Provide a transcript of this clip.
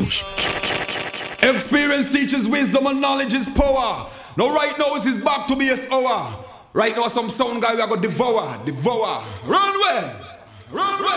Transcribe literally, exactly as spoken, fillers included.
Experience teaches wisdom and knowledge is power. Now right now is his back to be his hour. Right now some sound guy we are going to devour, devour. Run away, run away.